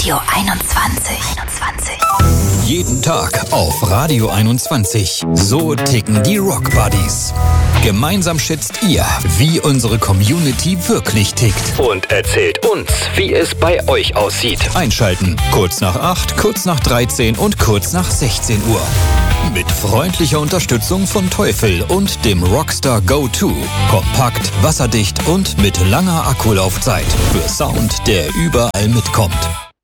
Radio 21. Jeden Tag auf Radio 21. So ticken die Rock Buddies. Gemeinsam schätzt ihr, wie unsere Community wirklich tickt. Und erzählt uns, wie es bei euch aussieht. Einschalten. Kurz nach 8, kurz nach 13 und kurz nach 16 Uhr. Mit freundlicher Unterstützung von Teufel und dem Rockstar Go 2. Kompakt, wasserdicht und mit langer Akkulaufzeit. Für Sound, der überall mitkommt.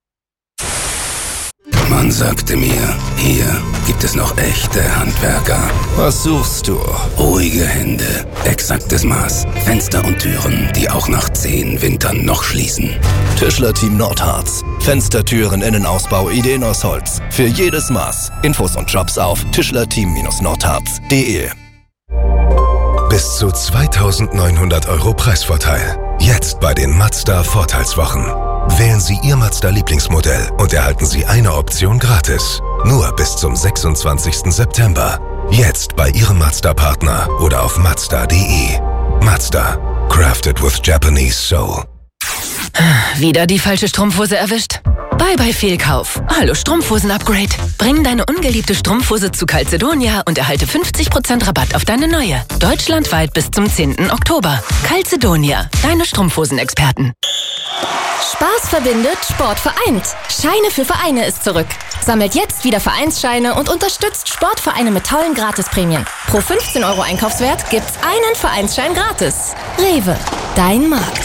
Man sagte mir, hier gibt es noch echte Handwerker. Was suchst du? Ruhige Hände, exaktes Maß, Fenster und Türen, die auch nach 10 Wintern noch schließen. Tischler-Team Nordharz. Fenstertüren, Innenausbau, Ideen aus Holz. Für jedes Maß. Infos und Jobs auf tischlerteam-nordharz.de. Bis zu 2.900 € Preisvorteil. Jetzt bei den Mazda Vorteilswochen. Wählen Sie Ihr Mazda-Lieblingsmodell und erhalten Sie eine Option gratis. Nur bis zum 26. September. Jetzt bei Ihrem Mazda-Partner oder auf Mazda.de. Mazda. Crafted with Japanese Soul. Wieder die falsche Strumpfhose erwischt? Bye Fehlkauf. Hallo Strumpfhosen-Upgrade. Bring deine ungeliebte Strumpfhose zu Calzedonia und erhalte 50% Rabatt auf deine neue. Deutschlandweit bis zum 10. Oktober. Calzedonia, deine Strumpfhosenexperten. Spaß verbindet, Sport vereint. Scheine für Vereine ist zurück. Sammelt jetzt wieder Vereinsscheine und unterstützt Sportvereine mit tollen Gratisprämien. Pro 15 € Einkaufswert gibt's einen Vereinsschein gratis. Rewe, dein Markt.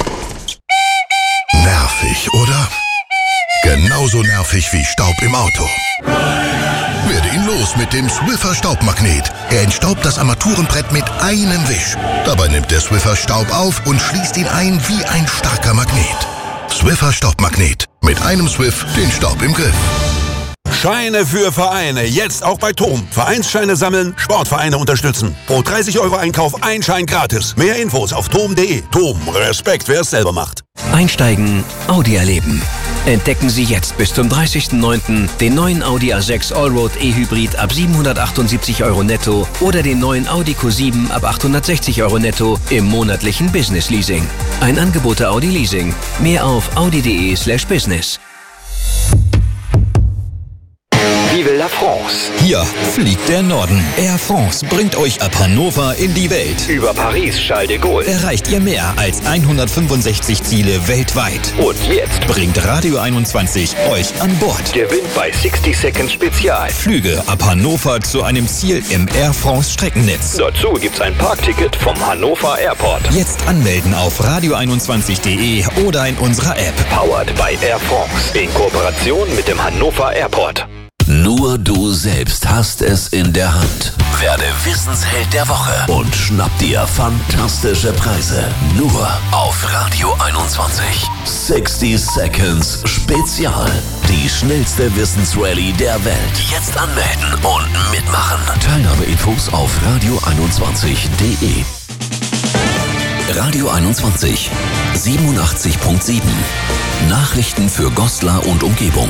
Nervig, oder? Genauso nervig wie Staub im Auto. Werde ihn los mit dem Swiffer Staubmagnet. Er entstaubt das Armaturenbrett mit einem Wisch. Dabei nimmt der Swiffer Staub auf und schließt ihn ein wie ein starker Magnet. Swiffer Staubmagnet. Mit einem Swiff den Staub im Griff. Scheine für Vereine. Jetzt auch bei TOM. Vereinsscheine sammeln, Sportvereine unterstützen. Pro 30 € Einkauf ein Schein gratis. Mehr Infos auf tom.de. TOM. Respekt, wer es selber macht. Einsteigen, Audi erleben. Entdecken Sie jetzt bis zum 30.09. den neuen Audi A6 Allroad E-Hybrid ab 778 € netto oder den neuen Audi Q7 ab 860 € netto im monatlichen Business Leasing. Ein Angebot der Audi Leasing. Mehr auf audi.de/business. Vive la France. Hier fliegt der Norden. Air France bringt euch ab Hannover in die Welt. Über Paris, Charles de Gaulle. Erreicht ihr mehr als 165 Ziele weltweit. Und jetzt bringt Radio 21 euch an Bord. Gewinnt bei 60 Seconds Spezial. Flüge ab Hannover zu einem Ziel im Air France Streckennetz. Dazu gibt's ein Parkticket vom Hannover Airport. Jetzt anmelden auf radio21.de oder in unserer App. Powered by Air France. In Kooperation mit dem Hannover Airport. Nur du selbst hast es in der Hand. Werde Wissensheld der Woche und schnapp dir fantastische Preise. Nur auf Radio 21. 60 Seconds Spezial. Die schnellste Wissensrallye der Welt. Jetzt anmelden und mitmachen. Teilnahmeinfos auf radio21.de. Radio 21 87.7. Nachrichten für Goslar und Umgebung.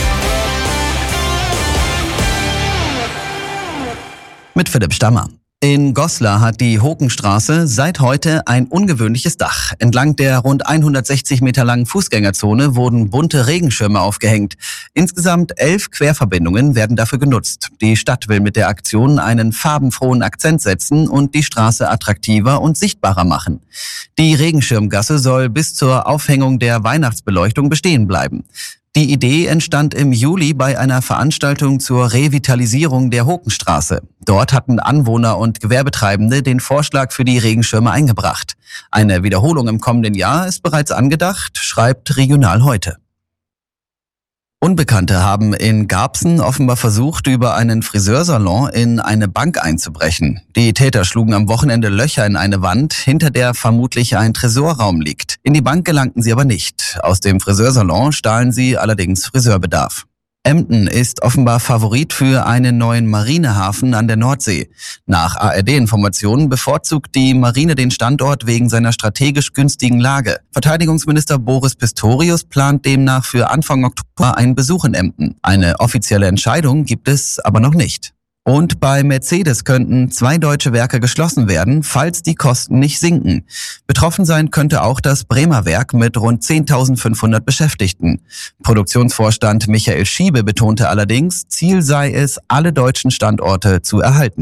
Mit Philipp Stammer. In Goslar hat die Hokenstraße seit heute ein ungewöhnliches Dach. Entlang der rund 160 Meter langen Fußgängerzone wurden bunte Regenschirme aufgehängt. Insgesamt 11 Querverbindungen werden dafür genutzt. Die Stadt will mit der Aktion einen farbenfrohen Akzent setzen und die Straße attraktiver und sichtbarer machen. Die Regenschirmgasse soll bis zur Aufhängung der Weihnachtsbeleuchtung bestehen bleiben. Die Idee entstand im Juli bei einer Veranstaltung zur Revitalisierung der Hokenstraße. Dort hatten Anwohner und Gewerbetreibende den Vorschlag für die Regenschirme eingebracht. Eine Wiederholung im kommenden Jahr ist bereits angedacht, schreibt Regional heute. Unbekannte haben in Garbsen offenbar versucht, über einen Friseursalon in eine Bank einzubrechen. Die Täter schlugen am Wochenende Löcher in eine Wand, hinter der vermutlich ein Tresorraum liegt. In die Bank gelangten sie aber nicht. Aus dem Friseursalon stahlen sie allerdings Friseurbedarf. Emden ist offenbar Favorit für einen neuen Marinehafen an der Nordsee. Nach ARD-Informationen bevorzugt die Marine den Standort wegen seiner strategisch günstigen Lage. Verteidigungsminister Boris Pistorius plant demnach für Anfang Oktober einen Besuch in Emden. Eine offizielle Entscheidung gibt es aber noch nicht. Und bei Mercedes könnten 2 deutsche Werke geschlossen werden, falls die Kosten nicht sinken. Betroffen sein könnte auch das Bremer Werk mit rund 10.500 Beschäftigten. Produktionsvorstand Michael Schiebe betonte allerdings, Ziel sei es, alle deutschen Standorte zu erhalten.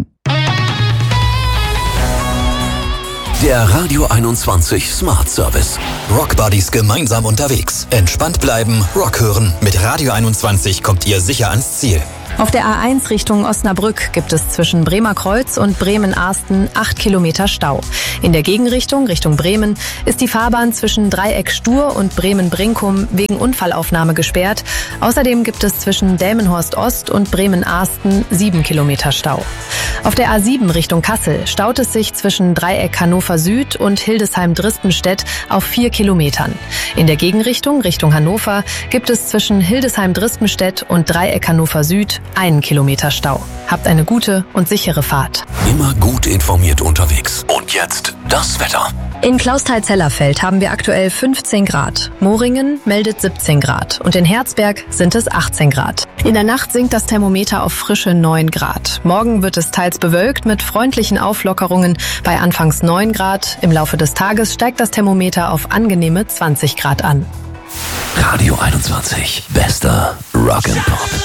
Der Radio 21 Smart Service. Rock Buddies gemeinsam unterwegs. Entspannt bleiben, Rock hören. Mit Radio 21 kommt ihr sicher ans Ziel. Auf der A1 Richtung Osnabrück gibt es zwischen Bremerkreuz und Bremen-Arsten 8 Kilometer Stau. In der Gegenrichtung, Richtung Bremen, ist die Fahrbahn zwischen Dreieck Stur und Bremen-Brinkum wegen Unfallaufnahme gesperrt. Außerdem gibt es zwischen Delmenhorst Ost und Bremen-Arsten 7 Kilometer Stau. Auf der A7 Richtung Kassel staut es sich zwischen Dreieck Hannover Süd und Hildesheim-Dristenstedt auf 4 Kilometern. In der Gegenrichtung, Richtung Hannover, gibt es zwischen Hildesheim-Dristenstedt und Dreieck Hannover Süd 1 Kilometer Stau. Habt eine gute und sichere Fahrt. Immer gut informiert unterwegs. Und jetzt das Wetter. In Klausthal-Zellerfeld haben wir aktuell 15 Grad. Moringen meldet 17 Grad und in Herzberg sind es 18 Grad. In der Nacht sinkt das Thermometer auf frische 9 Grad. Morgen wird es teils bewölkt mit freundlichen Auflockerungen bei anfangs 9 Grad. Im Laufe des Tages steigt das Thermometer auf angenehme 20 Grad an. Radio 21. Bester Rock and Pop.